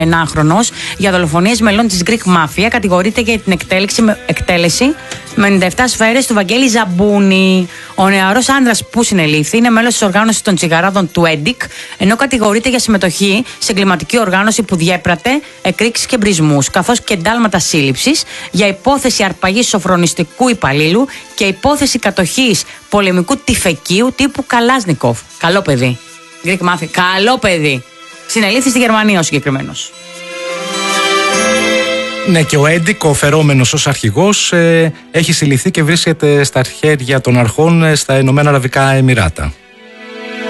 9χρονος για δολοφονίες μελών της Greek Mafia κατηγορείται για την εκτέλεση με 97 σφαίρες του Βαγγέλη Ζαμπούνη. Ο νεαρός άντρας που συνελήφθη είναι μέλος της οργάνωσης των τσιγαράδων του ΕΝΤΙΚ, ενώ κατηγορείται για συμμετοχή σε εγκληματική οργάνωση που διέπρατε εκρήξεις και μπρισμούς, καθώς και εντάλματα σύλληψης για υπόθεση αρπαγής σοφρονιστικού υπαλλήλου και υπόθεση κατοχής πολεμικού τυφεκίου τύπου Καλάσνικοφ. Καλό παιδί. Greek Mafia. Καλό παιδί. Συνελήφθη στη Γερμανία ο συγκεκριμένος. Ναι, και ο ΕΝΤΙΚ, ο φερόμενος ως αρχηγός, έχει συλληφθεί και βρίσκεται στα χέρια των αρχών στα Ηνωμένα Αραβικά Εμιράτα.